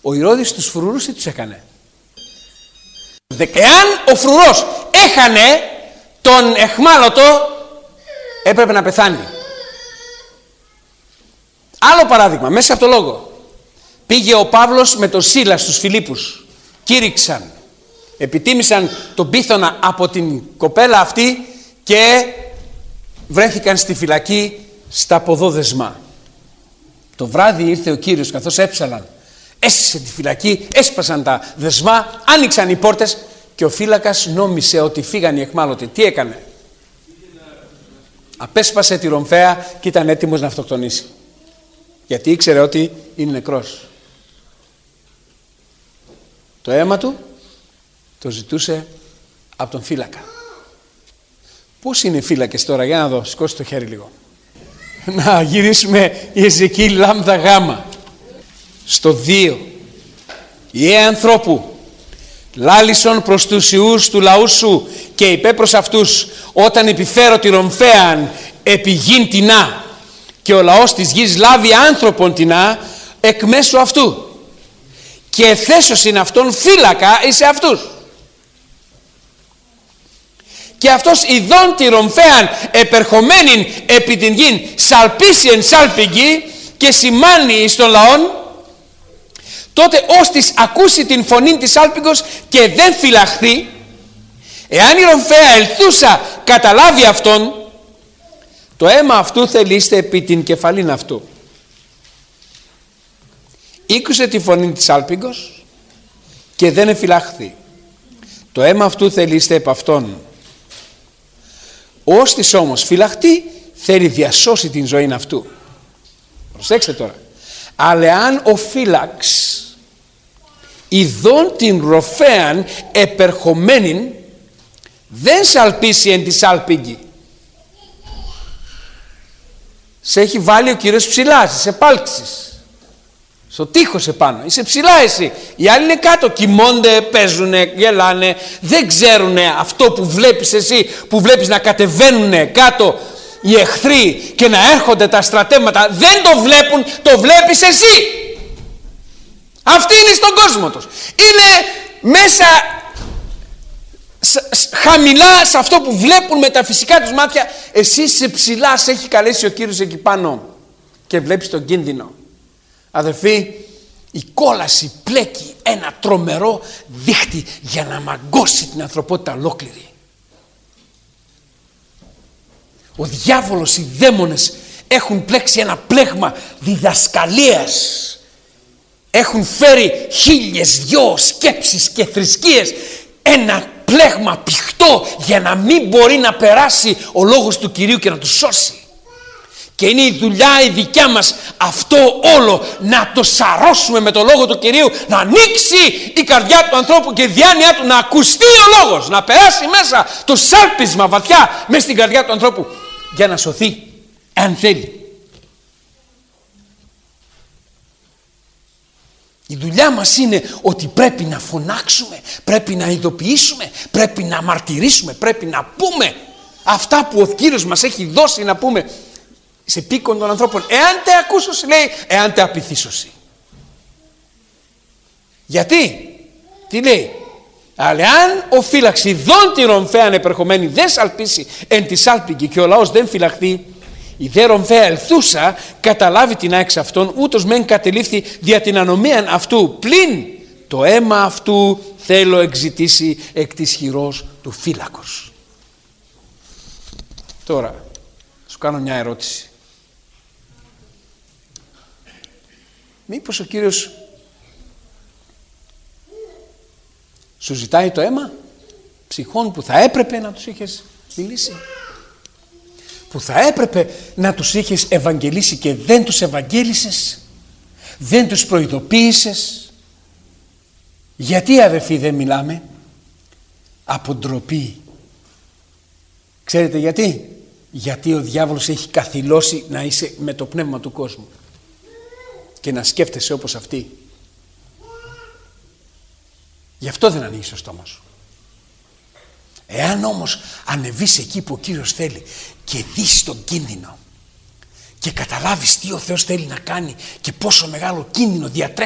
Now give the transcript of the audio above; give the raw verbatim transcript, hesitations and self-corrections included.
Ο Ηρώδης τους φρουρούς τι τους έκανε? Εάν ο φρουρός έχανε τον αιχμάλωτο, έπρεπε να πεθάνει. Άλλο παράδειγμα, μέσα από το λόγο. Πήγε ο Παύλος με τον Σίλα στους Φιλίππους. Κήρυξαν. Επιτίμησαν τον πίθωνα από την κοπέλα αυτή και βρέθηκαν στη φυλακή στα ποδόδεσμα. Το βράδυ ήρθε ο Κύριος καθώς έψαλαν. Έσυσε τη φυλακή, έσπασαν τα δεσμά, άνοιξαν οι πόρτες και ο φύλακας νόμισε ότι φύγαν οι αιχμάλωτοι. Τι έκανε? Απέσπασε τη ρομφαία και ήταν έτοιμος να αυτοκτονήσει. Γιατί ήξερε ότι είναι νεκρός. Το αίμα του το ζητούσε από τον φύλακα. Πώς είναι οι φύλακες τώρα? Για να δω, σηκώσει το χέρι λίγο. Να γυρίσουμε η Εζεκίηλ λάμδα γάμα. Στο δύο. Ιε ανθρώπου, λάλησον προς τους ιούς του λαού σου και είπε προς αυτούς, όταν επιφέρω τη ρομφέαν επί γην τεινά και ο λαός της γης λάβει άνθρωπον τεινά εκ μέσου αυτού και εθέσωσιν αυτόν φύλακα εις αυτούς. Και αυτός ειδών τη ρομφέαν επερχομένην επί την γην σαλπίσει εν σάλπιγγι και σημάνει εις των λαών, τότε ώστις ακούσει την φωνή της σάλπιγγος και δεν φυλαχθεί, εάν η ρομφαία ελθούσα καταλάβει αυτόν, το αίμα αυτού θελήστε επί την κεφαλήν αυτού. Ήκουσε τη φωνή της σάλπιγγος και δεν εφυλάχθη. Το αίμα αυτού θελήστε επ' αυτόν. Ώστις όμως φυλαχτεί, θέλει διασώσει την ζωή αυτού. Προσέξτε τώρα. Αλλά αν ο φύλαξ ειδών την ροφέαν επερχομένην δεν σαλπίσει εν τη σάλπιγγι. Σε έχει βάλει ο Κύριος ψηλά, σε επάλξεις. Στο τείχος επάνω, είσαι ψηλά εσύ. Οι άλλοι είναι κάτω, κοιμώνται, παίζουνε, γελάνε, δεν ξέρουνε αυτό που βλέπεις εσύ, που βλέπεις να κατεβαίνουνε κάτω οι εχθροί και να έρχονται τα στρατεύματα, δεν το βλέπουν, το βλέπεις εσύ. Αυτοί είναι στον κόσμο τους. Είναι μέσα χαμηλά σε αυτό που βλέπουν με τα φυσικά τους μάτια. Εσύ είσαι ψηλά, σε έχει καλέσει ο Κύριος εκεί πάνω και βλέπεις τον κίνδυνο. Αδερφοί, η κόλαση πλέκει ένα τρομερό δίχτυ για να μαγκώσει την ανθρωπότητα ολόκληρη. Ο διάβολος, οι δαίμονες έχουν πλέξει ένα πλέγμα διδασκαλίας. Έχουν φέρει χίλιες δυο σκέψεις και θρησκείες, ένα πλέγμα πηχτό για να μην μπορεί να περάσει ο λόγος του Κυρίου και να του σώσει. Και είναι η δουλειά η δικιά μας αυτό όλο, να το σαρώσουμε με το λόγο του Κυρίου, να ανοίξει η καρδιά του ανθρώπου και η διάνοιά του, να ακουστεί ο λόγος, να περάσει μέσα το σάλπισμα βαθιά μέσα στην καρδιά του ανθρώπου για να σωθεί, αν θέλει. Η δουλειά μας είναι ότι πρέπει να φωνάξουμε, πρέπει να ειδοποιήσουμε, πρέπει να μαρτυρήσουμε, πρέπει να πούμε αυτά που ο Κύριος μας έχει δώσει να πούμε σε πίκον των ανθρώπων. Εάν τε ακούσωση, λέει, εάν τε απειθήσωση. Γιατί, τι λέει, αλλά αν ο φύλαξ ειδών τη ρομφέαν επερχομένη δεν σαλπίσει εν τη σάλπιγγι και ο λαός δεν φυλαχθεί, η δε ρομφαία ελθούσα καταλάβει την άξ αυτών, ούτως μεν κατελήφθη δια την ανομίαν αυτού, πλην το αίμα αυτού θέλω εξητήσει εκ της χειρός του φύλακος. Τώρα, σου κάνω μια ερώτηση. Μήπως ο Κύριος σου ζητάει το αίμα ψυχών που θα έπρεπε να τους είχες μιλήσει, που θα έπρεπε να τους είχες ευαγγελίσει και δεν τους ευαγγέλισες, δεν τους προειδοποίησες? Γιατί, αδελφοί, δεν μιλάμε? Από ντροπή. Ξέρετε γιατί? Γιατί ο διάβολος έχει καθυλώσει να είσαι με το πνεύμα του κόσμου και να σκέφτεσαι όπως αυτοί. Γι' αυτό δεν ανοίγεις το στόμα σου. Εάν όμως ανεβείς εκεί που ο Κύριος θέλει και δεις τον κίνδυνο και καταλάβεις τι ο Θεός θέλει να κάνει και πόσο μεγάλο κίνδυνο διατρέχει